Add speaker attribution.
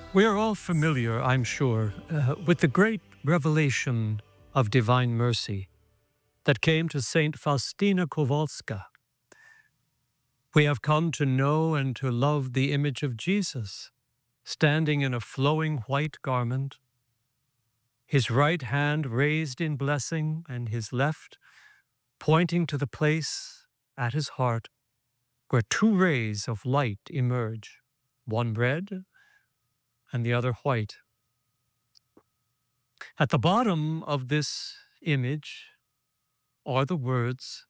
Speaker 1: We are all familiar, I'm sure, with the great revelation of divine mercy that came to Saint Faustina Kowalska. We have come to know and to love the image of Jesus, standing in a flowing white garment, his right hand raised in blessing and his left pointing to the place at his heart where two rays of light emerge, one red and the other white. At the bottom of this image are the words,